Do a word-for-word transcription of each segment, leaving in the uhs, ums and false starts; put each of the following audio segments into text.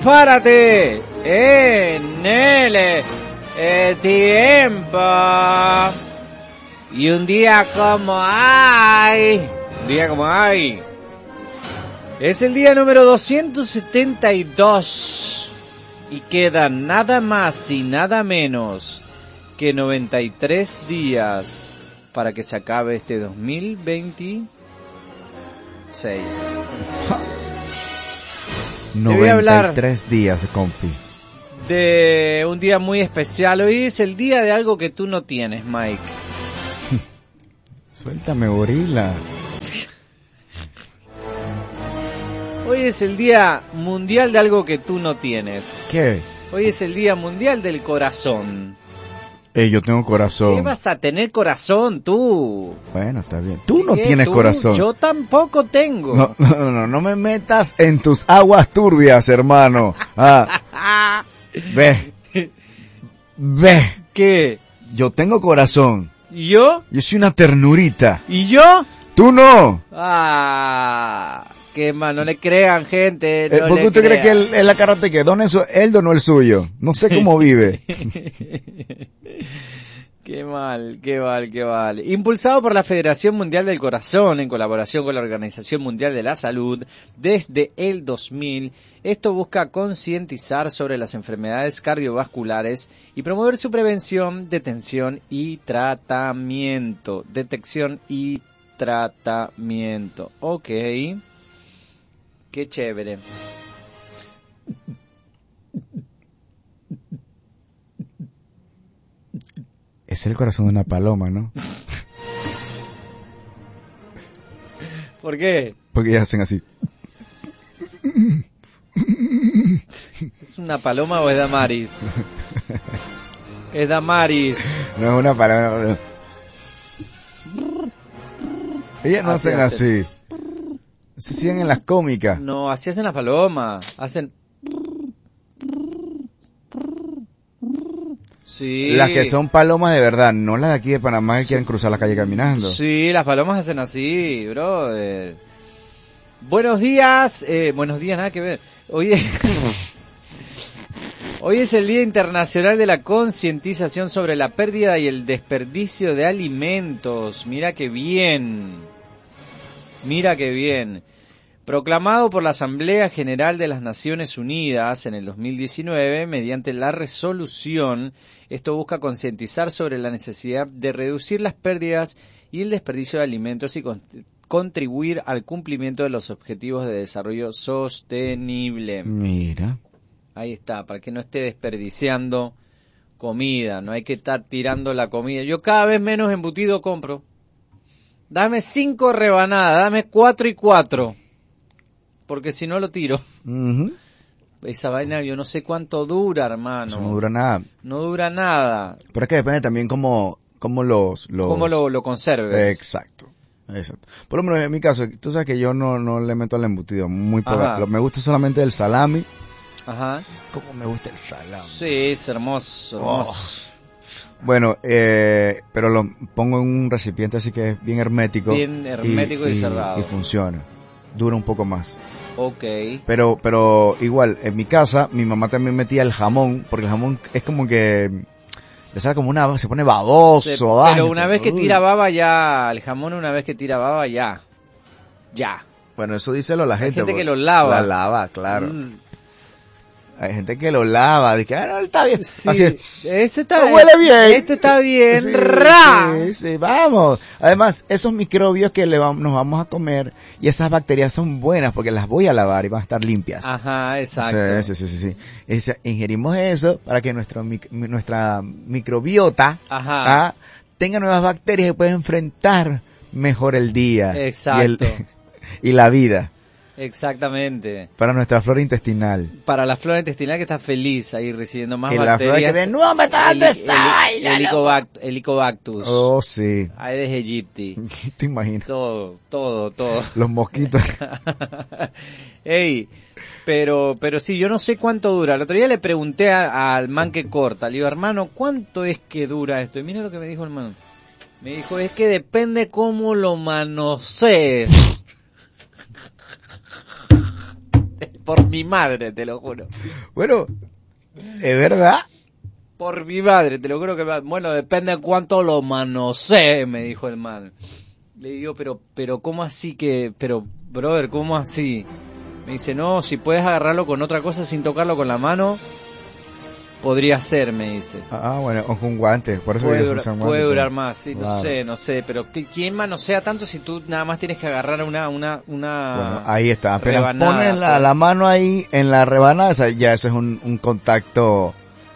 prepárate en el eh, tiempo. Y un día como hay, un día como hay, es el día número doscientos setenta y dos y queda nada más y nada menos que noventa y tres días para que se acabe este dos mil veintiséis. noventa y tres días, compi. De un día muy especial. Hoy es el día de algo que tú no tienes, Mike. Suéltame, gorila. Hoy es el día mundial de algo que tú no tienes. ¿Qué? Hoy es el día mundial del corazón. Ey, yo tengo corazón. ¿Qué vas a tener corazón tú? Bueno, está bien. Tú no ¿Qué, tienes tú? corazón. Yo tampoco tengo. No, no, no, no me metas en tus aguas turbias, hermano. Ah. Ve. Ve. ¿Qué? Yo tengo corazón. ¿Y yo? Yo soy una ternurita. ¿Y yo? Tú no. Ah, qué mal, no le crean, gente. No Eh, ¿Por qué le usted cree crean. que él, él la carta que dona eso, él donó el suyo? No sé cómo vive. Qué mal, qué mal, qué mal. Impulsado por la Federación Mundial del Corazón en colaboración con la Organización Mundial de la Salud desde el dos mil, esto busca concientizar sobre las enfermedades cardiovasculares y promover su prevención, detención y tratamiento. Detección y tratamiento. Ok. Qué chévere. Es el corazón de una paloma, ¿no? ¿Por qué? Porque ellas hacen así. ¿Es una paloma o es Damaris? Es Damaris. No es una paloma. Ellas no Así hacen hacen. así. Se siguen en las cómicas. No, así hacen las palomas. Hacen... Sí. Las que son palomas de verdad, no las de aquí de Panamá que quieren cruzar la calle caminando. Sí, las palomas hacen así, brother. Buenos días. Eh, buenos días, nada que ver. Hoy es... Hoy es el Día Internacional de la Concientización sobre la Pérdida y el Desperdicio de Alimentos. Mira qué bien. Mira qué bien. Proclamado por la Asamblea General de las Naciones Unidas en el dos mil diecinueve, mediante la resolución, esto busca concientizar sobre la necesidad de reducir las pérdidas y el desperdicio de alimentos y con- contribuir al cumplimiento de los objetivos de desarrollo sostenible. Mira. Ahí está, para que no esté desperdiciando comida, no hay que estar tirando la comida. Yo cada vez menos embutido compro. Dame cinco rebanadas, dame cuatro y cuatro. Porque si no lo tiro. Uh-huh. Esa vaina yo no sé cuánto dura, hermano. Eso no dura nada. No dura nada. Pero es que depende también cómo, cómo los, los... Cómo lo, lo conserves. Exacto. Exacto. Por lo menos en mi caso, tú sabes que yo no, no le meto al embutido. Muy poco. Ajá. Lo- Me gusta solamente el salami. Ajá. ¿Cómo me gusta el salami? Sí, es hermoso, hermoso. Bueno, eh, pero lo pongo en un recipiente así que es bien hermético. Bien hermético y cerrado. Y funciona. Dura un poco más. Ok. Pero, pero igual, en mi casa, mi mamá también metía el jamón, porque el jamón es como que, le sale como una, se pone baboso. Se- ay, pero una vez que uy. tira baba ya, el jamón una vez que tira baba ya. Ya. Bueno, eso díselo la Hay gente. gente que porque lo lava. La lava, claro. Mm. Hay gente que lo lava, dice, ah, no, está bien. Sí, Así es. ese está No huele bien. Este está bien. Sí, ¡Ra! sí, sí, vamos. Además, esos microbios que le vamos, nos vamos a comer y esas bacterias son buenas porque las voy a lavar y van a estar limpias. Ajá, exacto. Sí, sí, sí, sí, sí. Esa- ingerimos eso para que nuestro, mic- mi- nuestra microbiota Ajá. ah, tenga nuevas bacterias y pueda enfrentar mejor el día. Exacto. Y, el- y la vida. Exactamente. Para nuestra flora intestinal. Para la flora intestinal que está feliz ahí recibiendo más Y la flora bacterias. que de nuevo me está dando Heli- esa heli- vaina, Helicobactus. Helicobactus. Oh, sí. Aedes aegypti. Te imaginas. Todo, todo, todo. Los mosquitos. Ey, pero, pero sí, yo no sé cuánto dura. El otro día le pregunté a- al man que corta, le digo, hermano, ¿cuánto es que dura esto? Y mira lo que me dijo el man. Me dijo, es que depende cómo lo manosees. Por mi madre, te lo juro. Bueno, ¿es verdad? Por mi madre, te lo juro que... Bueno, depende de cuánto lo manosee, me dijo el man. Le digo, pero, pero, ¿cómo así que...? Pero, brother, ¿cómo así? Me dice, no, si puedes agarrarlo con otra cosa sin tocarlo con la mano, podría ser, me dice. Ah, bueno, o con guantes, por eso puede, que dura, usan puede guantes, durar pero... más, sí, claro. no sé, no sé, pero ¿quién manosea tanto si tú nada más tienes que agarrar una, una, una Bueno, ahí está, apenas rebanada, pones la, pues. la mano ahí en la rebanada, o sea, ya eso es un, un contacto,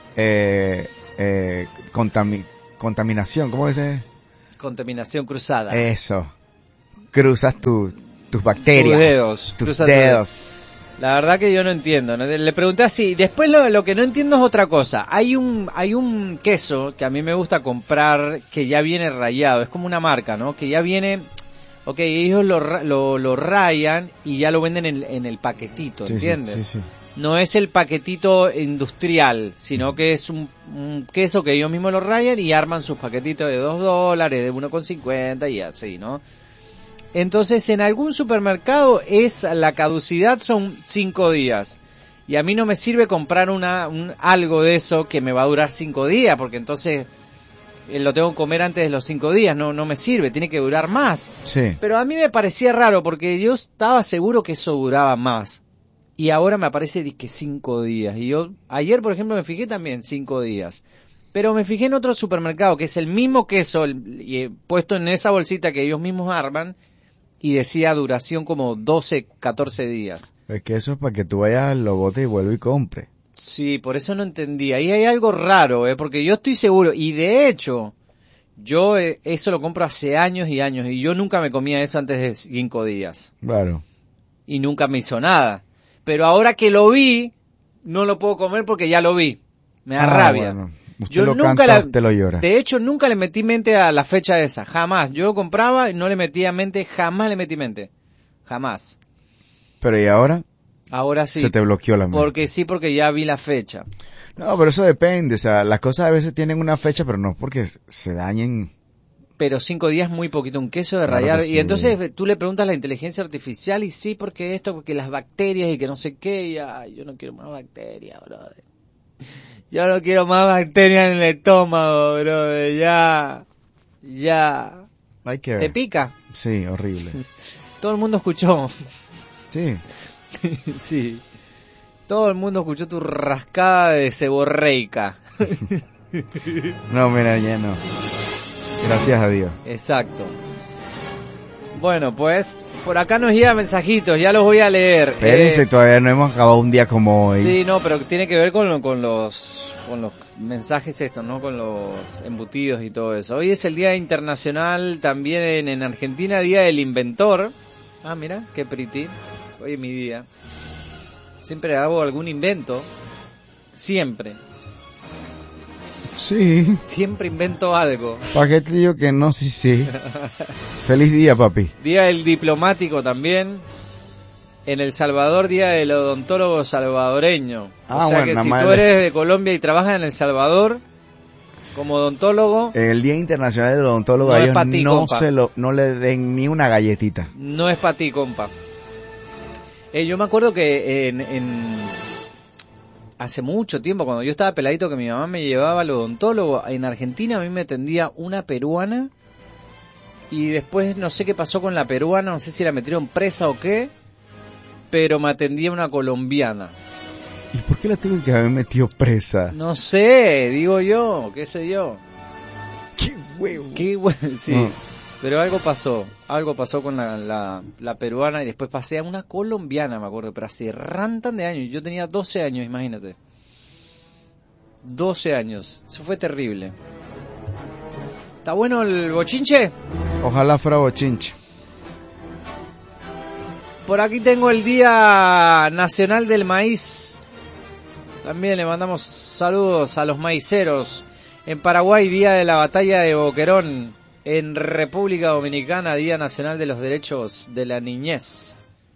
eh, eh, contami, contaminación, ¿cómo dice? Contaminación cruzada. Eso, cruzas tu, tus bacterias. Tus dedos. Tus Cruza dedos. Tu... La verdad que yo no entiendo, ¿no? Le pregunté así, después lo, lo que no entiendo es otra cosa. Hay un hay un queso que a mí me gusta comprar que ya viene rayado, es como una marca, ¿no? Que ya viene, ok, ellos lo, lo, lo rayan y ya lo venden en, en el paquetito, Sí, ¿entiendes? sí, sí, sí. No es el paquetito industrial, sino que es un, un queso que ellos mismos lo rayan y arman sus paquetitos de dos dólares, de uno con cincuenta y así, ¿no? Entonces, en algún supermercado es la caducidad son cinco días. Y a mí no me sirve comprar una un, algo de eso que me va a durar cinco días, porque entonces eh, lo tengo que comer antes de los cinco días. No no me sirve, tiene que durar más. Sí. Pero a mí me parecía raro, porque yo estaba seguro que eso duraba más. Y ahora me aparece que cinco días. Y yo, ayer, por ejemplo, me fijé también cinco días. Pero me fijé en otro supermercado, que es el mismo queso, el, y, eh, puesto en esa bolsita que ellos mismos arman, y decía duración como doce, catorce días. Es que eso es para que tú vayas al logote y vuelva y compre. Sí, por eso no entendía. Ahí hay algo raro, ¿eh? Porque yo estoy seguro, y de hecho, yo eh, eso lo compro hace años y años, y yo nunca me comía eso antes de cinco días. Claro. Y nunca me hizo nada. Pero ahora que lo vi, no lo puedo comer porque ya lo vi. Me da ah, rabia. Bueno. Usted Yo lo nunca canta, la, usted lo llora. De hecho, nunca le metí mente a la fecha esa, jamás. Yo lo compraba y no le metía mente, jamás le metí mente, jamás. Pero ¿y ahora? Ahora sí. Se te bloqueó la mente. Porque sí, porque ya vi la fecha. No, pero eso depende, o sea, las cosas a veces tienen una fecha, pero no porque se dañen. Pero cinco días muy poquito, un queso de Claro rallar. que sí. Y entonces tú le preguntas a la inteligencia artificial y sí, porque esto, porque las bacterias y que no sé qué, y ay, yo no quiero más bacterias, brother. Yo no quiero más bacterias en el estómago, brother, ya, ya. Hay que ver. ¿Te pica? Sí, horrible. Todo el mundo escuchó. Sí. Sí. Todo el mundo escuchó tu rascada de ceborreica. No, mira, ya no. Gracias a Dios. Exacto. Bueno, pues, por acá nos llegan mensajitos, ya los voy a leer. Espérense, Eh, todavía no hemos acabado un día como hoy. Sí, no, pero tiene que ver con, con los con los mensajes estos, ¿no? Con los embutidos y todo eso. Hoy es el Día Internacional también en, en Argentina, Día del Inventor. Ah, mira, qué pretty. Hoy es mi día. Siempre hago algún invento. Siempre. Sí. Siempre invento algo. ¿Para qué te digo que no? Sí, sí. Feliz día, papi. Día del Diplomático también. En El Salvador, Día del Odontólogo Salvadoreño. Ah, o sea bueno, que nada si más tú le- eres de Colombia y trabajas en El Salvador como odontólogo, El Día Internacional del Odontólogo, No a es ellos pa' ti, no compa. se lo, no le den ni una galletita. no es para ti, compa. Eh, yo me acuerdo que en, en hace mucho tiempo, cuando yo estaba peladito, que mi mamá me llevaba al odontólogo, en Argentina a mí me atendía una peruana y después no sé qué pasó con la peruana, no sé si la metieron presa o qué, pero me atendía una colombiana. ¿Y por qué la tuve que haber metido presa? No sé, digo yo, qué sé yo. ¡Qué huevo! Qué bueno, sí. No. Pero algo pasó, algo pasó con la, la, la peruana y después pasé a una colombiana, me acuerdo, pero hace rantan de años. Yo tenía doce años, imagínate. doce años, eso fue terrible. ¿Está bueno el bochinche? Ojalá fuera bochinche. Por aquí tengo el Día Nacional del Maíz. También le mandamos saludos a los maiceros. En Paraguay, Día de la Batalla de Boquerón. En República Dominicana, Día Nacional de los Derechos de la Niñez.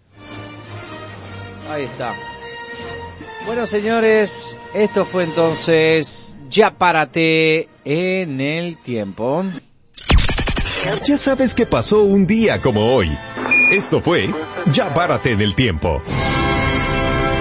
Ahí está. Bueno, señores, esto fue entonces Ya Párate en el Tiempo. Ya sabes que pasó un día como hoy. Esto fue Ya Párate en el Tiempo.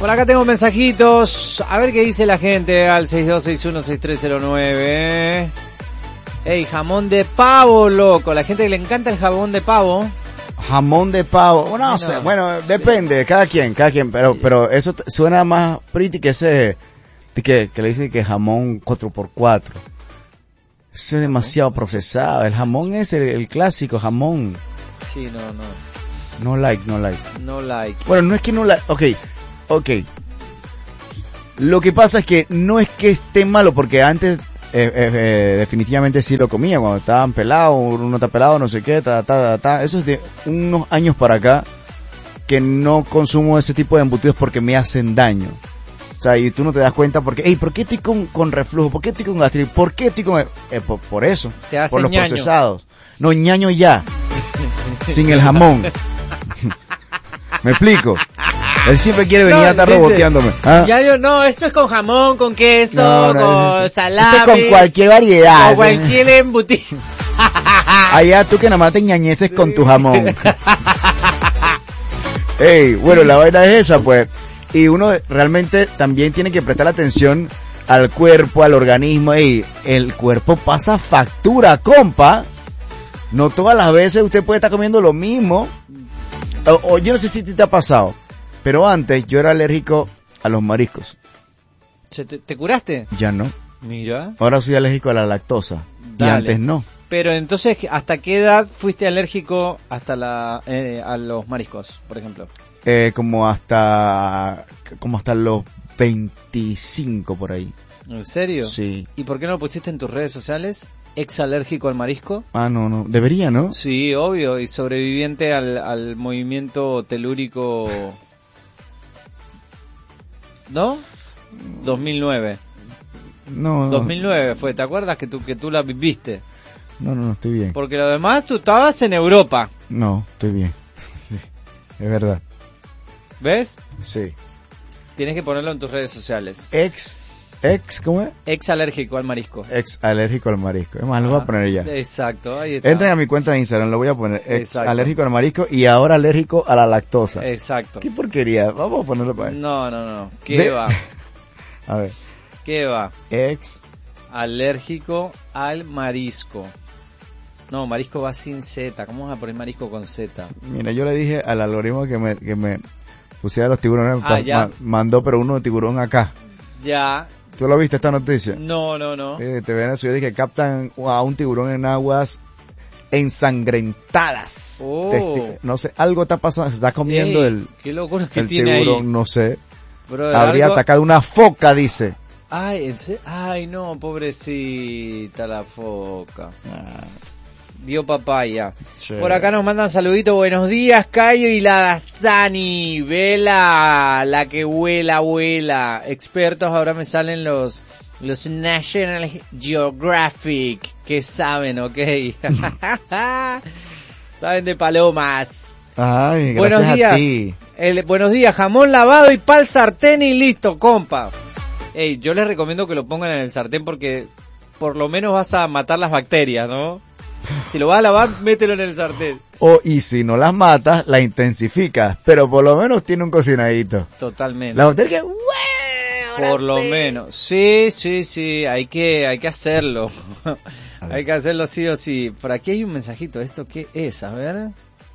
Por acá tengo mensajitos. A ver qué dice la gente al seis dos seis uno seis tres cero nueve. Ey, jamón de pavo, loco. La gente que le encanta el jamón de pavo. Jamón de pavo. Bueno, no Bueno, sé. Bueno, depende de cada quien, cada quien. Pero, pero eso t- suena más pretty que ese, de que, que le dicen que jamón cuatro por cuatro. Eso es demasiado procesado. El jamón es el, el clásico jamón. Sí, no, no. No like, no like. No like. Bueno, no es que no like. Ok, ok. Lo que pasa es que no es que esté malo, porque antes eh, eh, eh, definitivamente sí lo comía cuando estaban pelados, uno está pelado, no sé qué, ta, ta, ta, ta. Eso es de unos años para acá que no consumo ese tipo de embutidos porque me hacen daño. O sea, y tú no te das cuenta porque, hey, ¿por qué estoy con, con reflujo? ¿Por qué estoy con gastritis? ¿Por qué estoy con...? Eh, por, por eso, Te hace por los ñaño. procesados. No, ñaño ya, sin el jamón. ¿Me explico? Él siempre quiere venir No, a estar dice, roboteándome. ¿Ah? Ya yo, no, esto es con jamón, con queso, No, no, con eso- salami. eso es con cualquier variedad. Con cualquier embutido. Allá tú que nada más te ñañeces con tu jamón. Ey, bueno, la vaina es esa, pues. Y uno realmente también tiene que prestar atención al cuerpo, al organismo. Ey, el cuerpo pasa factura, compa. No todas las veces usted puede estar comiendo lo mismo. O, o yo no sé si te ha pasado, pero antes yo era alérgico a los mariscos. ¿Se ¿Te, te curaste? Ya no. Mira. Ahora soy alérgico a la lactosa. Dale. Y antes no. Pero entonces, ¿hasta qué edad fuiste alérgico hasta la eh, a los mariscos, por ejemplo? Eh, como hasta como hasta los veinticinco por ahí. ¿En serio? Sí. ¿Y por qué no lo pusiste en tus redes sociales? ¿Ex alérgico al marisco? Ah, no, no. Debería, ¿no? Sí, obvio. Y sobreviviente al, al movimiento telúrico... ¿No? dos mil nueve. No, no. dos mil nueve fue, ¿te acuerdas que tú, que tú la viviste? No, no, no, estoy bien. Porque lo demás tú estabas en Europa. No, estoy bien. Sí, es verdad. ¿Ves? Sí. Tienes que ponerlo en tus redes sociales. Ex, ex, ¿cómo es? Ex alérgico al marisco. Ex alérgico al marisco. Es más, lo voy a poner ya. Exacto, ahí está. Entren a mi cuenta de Instagram, lo voy a poner. Ex Exacto. alérgico al marisco y ahora alérgico a la lactosa. Exacto. ¿Qué porquería? Vamos a ponerlo para ahí. No, no, no. ¿Qué ¿Ves? va? A ver. ¿Qué va? Ex. Alérgico al marisco. No, marisco va sin Z. ¿Cómo vas a poner marisco con Z? Mira, yo le dije al algoritmo que me, que me pusiera los tiburones. Ah, pa- ya. ma- mandó, pero uno de tiburón acá. Ya. ¿Tú lo viste esta noticia? No, no, no. Eh, te ven eso, yo dije, captan a un tiburón en aguas ensangrentadas. Oh. Testi- no sé, algo está pasando, se está comiendo Ey, el, qué locura que el tiene tiburón, ahí. no sé. Brother, Habría algo- atacado una foca, dice. Ay, ¿en serio? Ay, no, pobrecita la foca. Ah, Dio papaya. che. Por acá nos mandan saluditos. Buenos días, Cayo y la Dastani. Vela, la que vuela, vuela. Expertos, ahora me salen los los National Geographic. Que saben, ok. Saben de palomas. Ay, gracias Buenos a días. ti. El, buenos días, jamón lavado y pal sartén y listo, compa. Ey, yo les recomiendo que lo pongan en el sartén porque por lo menos vas a matar las bacterias, ¿no? Si lo vas a lavar, mételo en el sartén. O, y si no las matas, la intensificas, pero por lo menos tiene un cocinadito. Totalmente. La bacteria que... Por lo menos. Sí, sí, sí, hay que hay que hacerlo. Hay que hacerlo sí o sí. Por aquí hay un mensajito. ¿Esto qué es? A ver.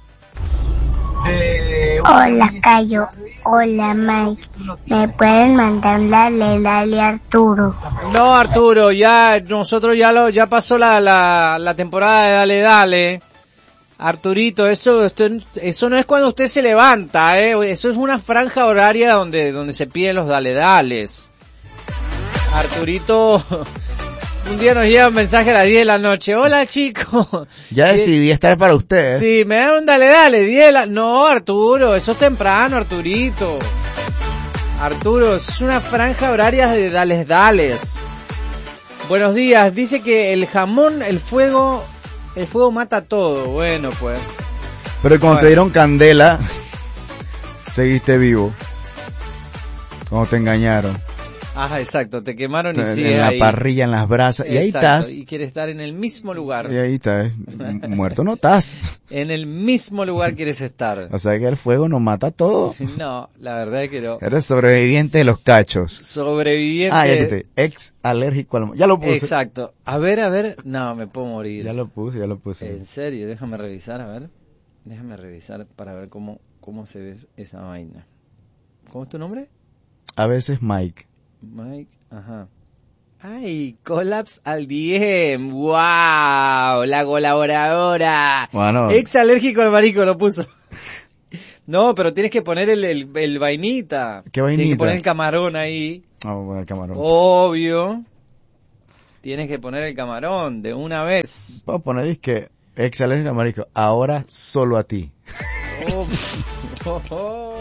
Hola Cayo, hola Mike, ¿me pueden mandar un dale dale Arturo? No, Arturo, ya nosotros ya lo ya pasó la la, la temporada de Dale Dale. Arturito, eso usted, eso no es cuando usted se levanta, eh, eso es una franja horaria donde donde se piden los Dale Dales. Arturito, un día nos llega un mensaje a las diez de la noche. Hola, chicos. Ya decidí estar para ustedes. Sí, me dan un dale, dale, diez de la... No, Arturo, eso es temprano, Arturito. Arturo, es una franja horaria de dales, dales. Buenos días, dice que el jamón, el fuego, el fuego mata todo. Bueno, pues. Pero cuando Bueno. te dieron candela, seguiste vivo. Cuando te engañaron. Ajá, exacto, te quemaron y en sigues la ahí. parrilla, en las brasas, y ahí Exacto, estás. y quieres estar en el mismo lugar. Y ahí estás. Muerto no estás. En el mismo lugar quieres estar. O sea que el fuego nos mata a todos. No, la verdad es que no. Eres sobreviviente de los cachos. Sobreviviente. Ah, ya que te, ex alérgico al... Ya lo puse. Exacto. A ver, a ver. No, me puedo morir. Ya lo puse, ya lo puse. En serio, déjame revisar, a ver. Déjame revisar para ver cómo, cómo se ve esa vaina. ¿Cómo es tu nombre? A veces Mike. Mike, ajá. ¡Ay! Collapse al D M. ¡Wow! La colaboradora. Bueno. Ex alérgico al marico lo puso. No, pero tienes que poner el, el, el vainita. ¿Qué vainita? Tienes que poner el camarón ahí. Oh, bueno, el camarón. Obvio. Tienes que poner el camarón de una vez. Puedo poner es que ex alérgico al marico. Ahora solo a ti. Oh, oh, oh.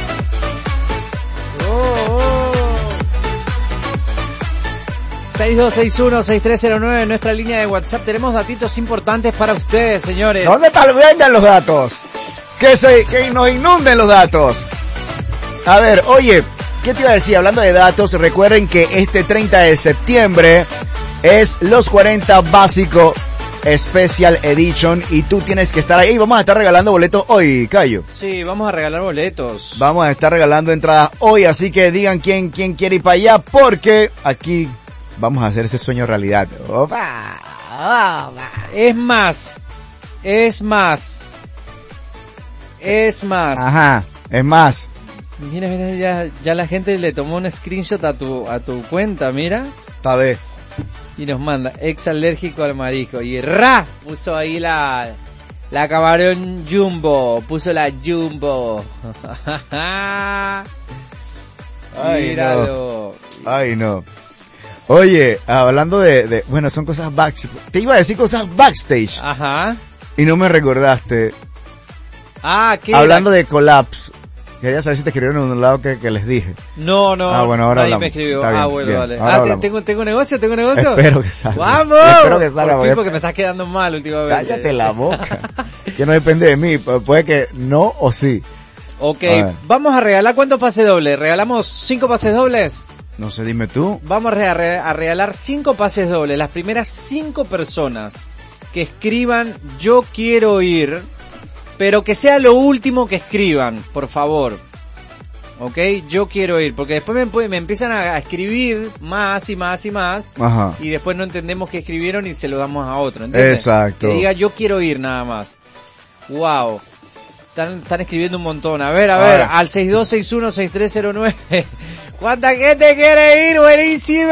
Oh, oh. seis dos seis uno, seis tres cero nueve en nuestra línea de WhatsApp. Tenemos datitos importantes para ustedes, señores. ¿Dónde tal vengan los datos? Que se, que nos inunden los datos. A ver, oye, ¿qué te iba a decir? Hablando de datos, recuerden que este treinta de septiembre es los cuarenta básico Special Edition y tú tienes que estar ahí. Y vamos a estar regalando boletos hoy, Cayo. Sí, vamos a regalar boletos. Vamos a estar regalando entradas hoy, así que digan quién, quién quiere ir para allá, porque aquí vamos a hacer ese sueño realidad. Opa, opa. Es más, es más, es más. Ajá, es más. Mira, mira, ya, ya la gente le tomó un screenshot a tu, a tu cuenta, mira. Está bien. Y nos manda, ex alérgico al marisco. Y ra, puso ahí la, la camarón jumbo, puso la jumbo. Ay, míralo. No. Ay, no. Oye, hablando de, de, bueno, son cosas backstage. Te iba a decir cosas backstage. Ajá. Y no me recordaste. Ah, ¿qué? Hablando de Collapse. Quería saber si te escribieron en un lado que, que les dije. No, no. Ah, bueno, ahora nadie hablamos. me escribió. Está bien, ah, bueno, bien. vale. Ahora Ah, hablamos. tengo, tengo negocio, tengo negocio. Espero que salga. ¡Vamos! Espero que salga. Por fin, porque- porque me estás quedando mal últimamente. Cállate la boca. Que no depende de mí. Pu- Puede que no o sí. Ok, A ver. vamos a regalar cuántos pases dobles. ¿Regalamos cinco pases dobles? No sé, dime tú. Vamos a, re- a re- a regalar cinco pases dobles. Las primeras cinco personas que escriban yo quiero ir, pero que sea lo último que escriban, por favor. Ok, yo quiero ir, porque después me, pu- me empiezan a, a escribir más y más y más, Ajá. y después no entendemos qué escribieron y se lo damos a otro, ¿entiendes? Exacto. Que diga yo quiero ir nada más. Wow. Están, están escribiendo un montón. A ver, a ver, Ahora. al seis dos seis uno, seis tres cero nueve. ¿Cuánta gente quiere ir? ¡Buenísimo!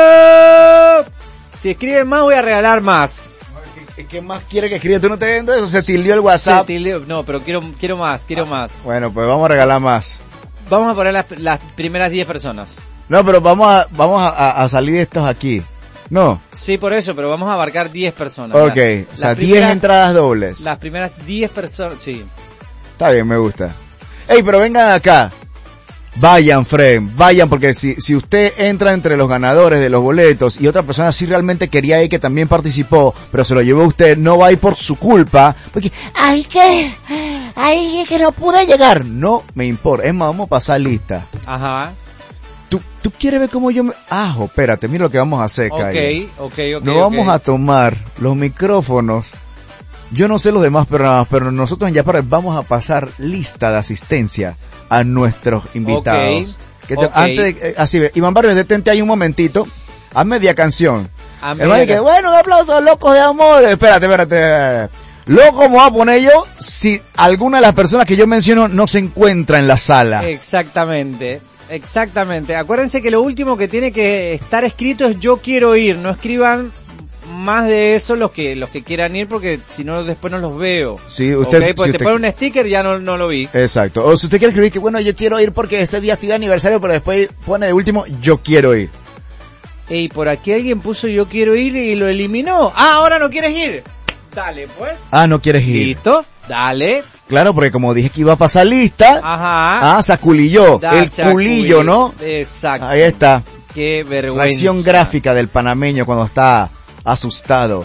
Si escriben más voy a regalar más. ¿Qué, qué más quiere que escriba? ¿Tú no te viendo eso? Se tildió el Se WhatsApp. tildeo- No, pero quiero, quiero más, quiero más. Bueno, pues vamos a regalar más. Vamos a poner las, las primeras diez personas. No, pero vamos a, vamos a, a- a salir de estos aquí. No. Sí, por eso, pero vamos a abarcar diez personas. Ok. Las- O sea, las diez primeras- entradas dobles. Las primeras diez personas, sí. Está bien, me gusta. Ey, pero vengan acá. Vayan, Fred, vayan, porque si, si usted entra entre los ganadores de los boletos y otra persona sí realmente quería ir, que también participó, pero se lo llevó usted, no va a ir por su culpa, porque, ay, que, ay, que no pude llegar. No me importa, es más, vamos a pasar lista. Ajá. ¿Tú, tú quieres ver cómo yo me... Ah, espérate, mira lo que vamos a hacer, Ok, Cayo. ok, ok. Nos ok. vamos a tomar los micrófonos. Yo no sé los demás programas, pero nosotros en Yapar vamos a pasar lista de asistencia a nuestros invitados. Que te- ok. Antes de, eh, así ve, Iván Barrios, detente ahí un momentito, a media canción. A El man media- dice, bueno, un aplauso a Locos de Amor. Espérate, espérate. Loco, me voy a poner yo si alguna de las personas que yo menciono no se encuentra en la sala. Exactamente, exactamente. Acuérdense que lo último que tiene que estar escrito es yo quiero ir. No escriban más de eso los que los que quieran ir, porque si no después no los veo. Sí, usted, Ok, pues si te usted- ponen un sticker ya no, no lo vi. Exacto. O si usted quiere escribir que bueno, yo quiero ir porque ese día estoy de aniversario, pero después pone de último, yo quiero ir. Ey, por aquí alguien puso yo quiero ir y lo eliminó. Ah, ahora no quieres ir. Dale, pues. Ah, no quieres ir. Listo, dale. Claro, porque como dije que iba a pasar lista, Ajá. ah, saculilló, Da, el se culillo, acudió. ¿no? Exacto. Ahí está. Qué vergüenza. La acción gráfica del panameño cuando está asustado.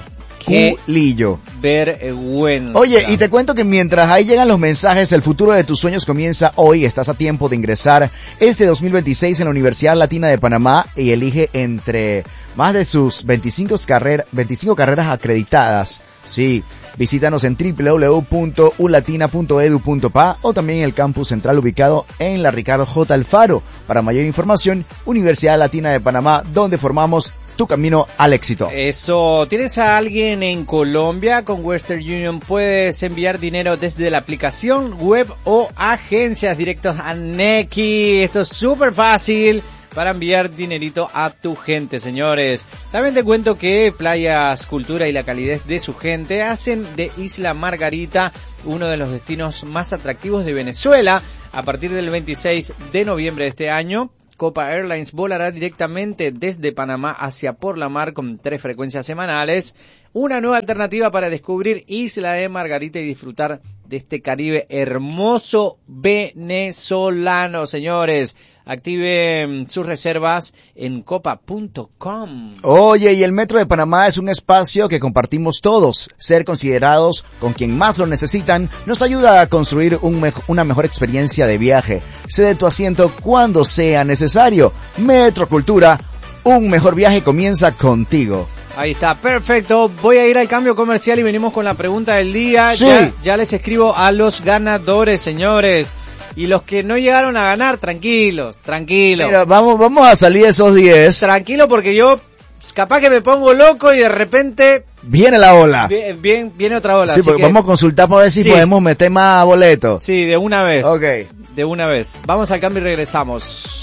culillo. Vergüenza. Oye, y te cuento que mientras ahí llegan los mensajes, el futuro de tus sueños comienza hoy. Estás a tiempo de ingresar este dos mil veintiséis en la Universidad Latina de Panamá y elige entre más de sus veinticinco, carrer- veinticinco carreras acreditadas. Sí, visítanos en doble u doble u doble u punto u latina punto edu punto pa o también en el campus central ubicado en la Ricardo J. Alfaro. Para mayor información, Universidad Latina de Panamá, donde formamos tu camino al éxito. Eso, ¿tienes a alguien en Colombia? Con Western Union puedes enviar dinero desde la aplicación web o agencias directos a Nequi. Esto es súper fácil para enviar dinerito a tu gente, señores. También te cuento que Playas Cultura y la calidez de su gente hacen de Isla Margarita uno de los destinos más atractivos de Venezuela. A partir del veintiséis de noviembre de este año, Copa Airlines volará directamente desde Panamá hacia por la mar con tres frecuencias semanales. Una nueva alternativa para descubrir Isla de Margarita y disfrutar de este Caribe hermoso venezolano, señores. Activen sus reservas en copa punto com. Oye, y el Metro de Panamá es un espacio que compartimos todos. Ser considerados con quien más lo necesitan nos ayuda a construir un mejo- una mejor experiencia de viaje. Cede tu asiento cuando sea necesario. Metro Cultura, un mejor viaje comienza contigo. Ahí está, perfecto. Voy a ir al cambio comercial y venimos con la pregunta del día. Sí. Ya, ya les escribo a los ganadores, señores. Y los que no llegaron a ganar, tranquilos, tranquilos. Mira, vamos, vamos a salir de esos diez. Tranquilo porque yo capaz que me pongo loco y de repente Viene la ola. vi- bien, viene otra ola. Sí, así porque que- vamos a consultar para ver si Sí. podemos meter más boletos. Sí, de una vez. Ok. De una vez. Vamos al cambio y regresamos.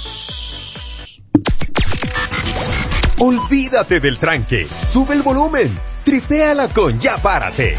Olvídate del tranque. Sube el volumen. Tripéala con Ya Párate.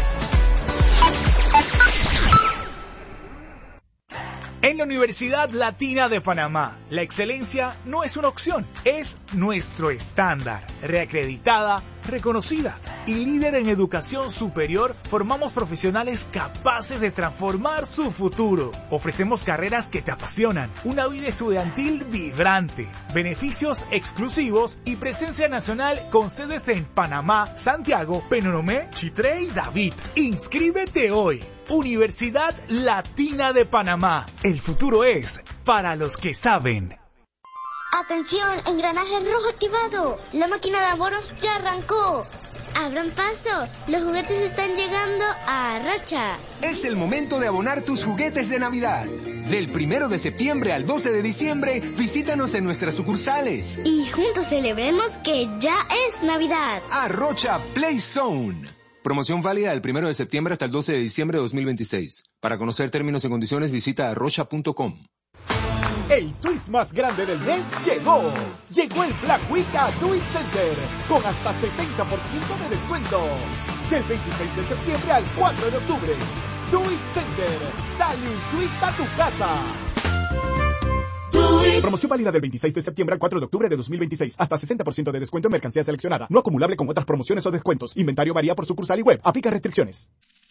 En la Universidad Latina de Panamá, la excelencia no es una opción, es nuestro estándar. Reacreditada, reconocida y líder en educación superior, formamos profesionales capaces de transformar su futuro. Ofrecemos carreras que te apasionan, una vida estudiantil vibrante, beneficios exclusivos y presencia nacional con sedes en Panamá, Santiago, Penonomé, Chitré y David. Inscríbete hoy. Universidad Latina de Panamá. El futuro es para los que saben. Atención, engranaje rojo activado. La máquina de abonos ya arrancó. Abran paso, los juguetes están llegando a Rocha. Es el momento de abonar tus juguetes de Navidad. Del primero de septiembre al doce de diciembre, visítanos en nuestras sucursales. Y juntos celebremos que ya es Navidad. Arrocha Play Zone. Promoción válida del primero de septiembre hasta el doce de diciembre de dos mil veintiséis. Para conocer términos y condiciones, visita arrocha punto com. El twist más grande del mes llegó. Llegó el Black Week a Do It Center con hasta sesenta por ciento de descuento. Del veintiséis de septiembre al cuatro de octubre. Do It Center. Dale un twist a tu casa. Promoción válida del veintiséis de septiembre al cuatro de octubre de dos mil veintiséis. Hasta sesenta por ciento de descuento en mercancía seleccionada. No acumulable con otras promociones o descuentos. Inventario varía por sucursal y web. Aplica restricciones.